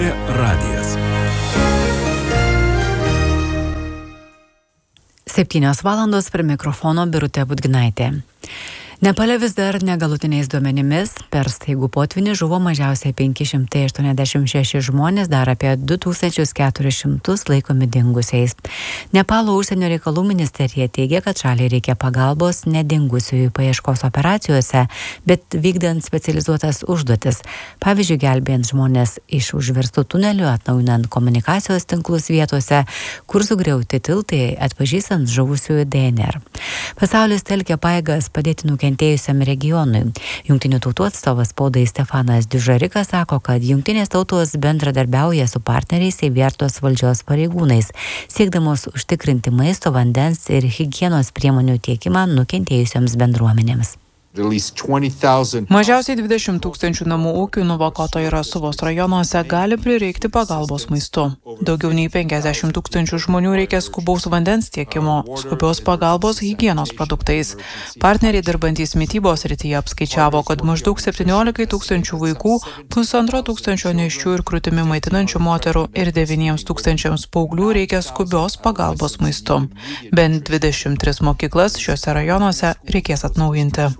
radijas. 7 valandos prie mikrofono Birutė Budginaitė. Nepale vis dar negalutiniais duomenimis per staigų potvynį žuvo mažiausiai 586 žmonės, dar apie 2400 laikomi dingusiais. Nepalo užsienio reikalų ministerija teigia, kad šaliai reikia pagalbos ne dingusiųjų paieškos operacijose, bet vykdant specializuotas užduotis. Pavyzdžiui, gelbėjant žmonės iš užverstų tunelių, atnaujinant komunikacijos tinklus vietose, kur sugriauti tiltai, atpažįstant žuvusiųjų DNR. Pasaulis telkia pajėgas padėti nukentėjusiam regionui. Jungtinių tautų atstovas spaudai Stefanas Dužarikas sako, kad jungtinės tautos bendradarbiauja su partneriais ir vietos valdžios pareigūnais, siekdamos užtikrinti maisto, vandens ir higienos priemonių tiekimą nukentėjusioms bendruomenėms. Mažiausiai 20 000 namų ūkių Nuvakoto ir Rasuvos rajonuose gali prireikti pagalbos maistu. Daugiau nei 50 000 žmonių reikia skubaus vandens tiekimo, skubios pagalbos higienos produktais. Partneriai dirbantys mitybos srityje apskaičiavo, kad maždaug 17 000 vaikų, 1500 nėščių ir krūtimi maitinančių moterų ir 9 000 paauglių reikia skubios pagalbos maistu. Bent 23 mokyklas šiuose rajonuose reikės atnaujinti.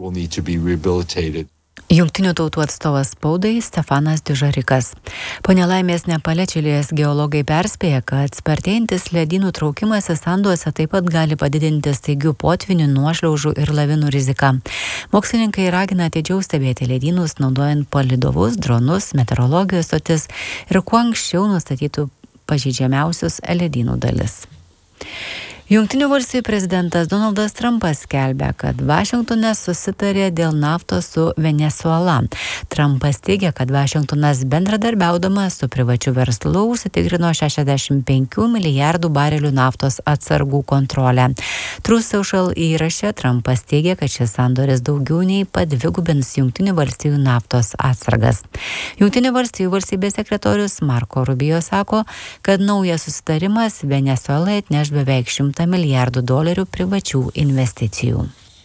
Jungtinių tautų atstovas spaudai Stefanas Dužarikas. Po nelaimės Nepale Čilės geologai perspėja, kad spartėjantis ledynų traukimasis sanduose taip pat gali padidinti staigių potvynių, nuošliaužų ir lavinų riziką. Mokslininkai ragina atidžiau stebėti ledynus, naudojant palydovus, dronus, meteorologijos stotis ir kuo anksčiau nustatytų pažeidžiamiausius ledynų dalis. Jungtinių valstijų prezidentas Donaldas Trumpas skelbia, kad Vašingtone susitarė dėl naftos su Venesuela. Trumpas teigia, kad Vašingtonas bendradarbiaudamas su privačiu verslu užsitikrino 65 milijardų barelių naftos atsargų kontrolę. Truth Social įraše Trumpas teigia, kad šis sandoris daugiau nei padvigubins Jungtinių valstijų naftos atsargas. Jungtinių valstijų valstybės sekretorius Marco Rubio sako, kad naujas susitarimas Venesuelai atneš beveik $100 milijardų privačių investicijų.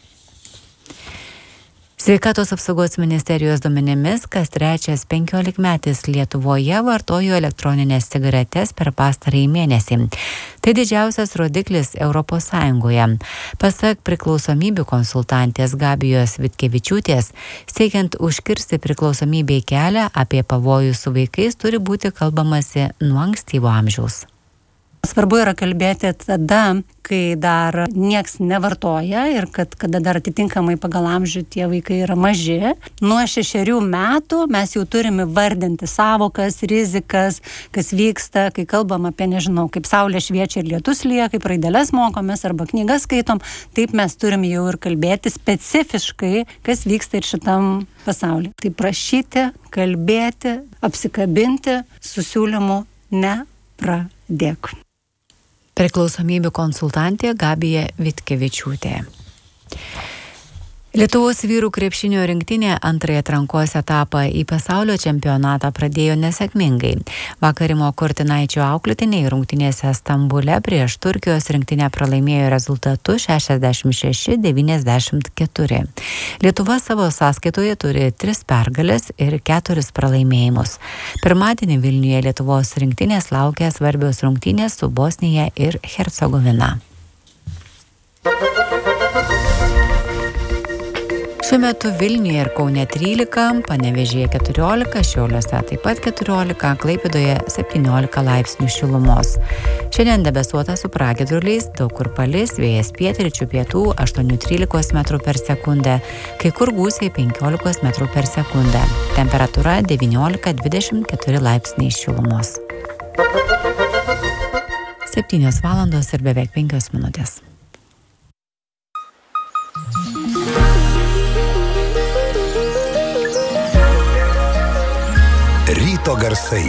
Sveikatos apsaugos ministerijos duomenimis, kas trečias 15-metis Lietuvoje vartojo elektroninės cigaretes per pastarąjį mėnesį. Tai didžiausias rodiklis Europos Sąjungoje. Pasak priklausomybių konsultantės Gabijos Vitkevičiūtės, siekiant užkirsti priklausomybei kelią, apie pavojų su vaikais turi būti kalbamasi nuo ankstyvo amžiaus. Svarbu yra kalbėti tada, kai dar nieks nevartoja ir kada dar atitinkamai pagal amžių tie vaikai yra maži. Nuo 6 metų mes jau turime vardinti savokas, rizikas, kas vyksta, kai kalbam apie, kaip saulė šviečia ir lietus lyja, kaip raideles mokomės arba knygas skaitom, taip mes turime jau ir kalbėti specifiškai, kas vyksta ir šitam pasaulyje. Tai prašyti, kalbėti, apsikabinti su siūlymu nepradėk. Priklausomybių konsultantė Gabija Vitkevičiūtė. Lietuvos vyrų krepšinio rinktinė antrąjį atrankos etapą į pasaulio čempionatą pradėjo nesėkmingai. Vakarimo Kurtinaičio auklėtiniai rungtynėse Stambule prieš Turkijos rinktinę pralaimėjo rezultatu 66-94. Lietuva savo sąskaitoje turi 3 pergales ir 4 pralaimėjimus. Pirmadienį Vilniuje Lietuvos rinktinės laukia svarbios rungtynės su Bosnija ir Hercegovina. Šiuo metu Vilniuje ir Kaune 13, Panevėžyje 14, Šiauliuose taip pat 14, Klaipėdoje 17 laipsnių šilumos. Šiandien debesuota su pragiedruliais, daug kur palis, vėjas pietryčių pietų 8-13 metrų per sekundę, kai kur gūsiai 15 metrų per sekundę. Temperatūra 19-24 laipsniai šilumos. 7 valandos ir beveik 5 minutės. Ryto garsai.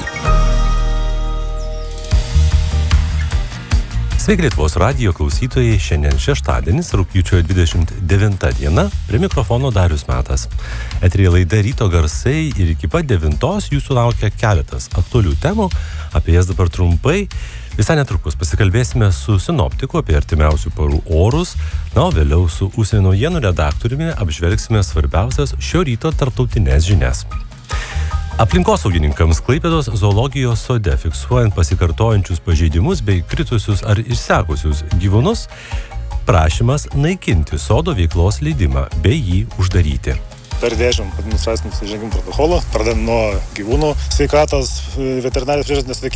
Sveiki Lietuvos radijo klausytojai, šiandien šeštadienis, rugpjūčio 29 diena, prie mikrofono Darius Metas. Eteryje laida Ryto garsai ir iki pat 9 jūsų laukia keletas aktualių temų, apie jas dabar trumpai. Visai netrukus pasikalbėsime su sinoptiku apie artimiausių parų orus, na o vėliau su užsienio naujienų redaktoriumi apžvelgsime svarbiausias šio ryto tarptautinės žinias. Aplinkosaugininkams Klaipėdos zoologijos sode fiksuojant pasikartojančius pažeidimus bei kritusius ar išsekusius gyvūnus, prašymas naikinti sodo veiklos leidimą bei jį uždaryti. Per 10 administracinių nusižengimų protokolų, pradedant nuo gyvūnų sveikatos, veterinarijos priežiūros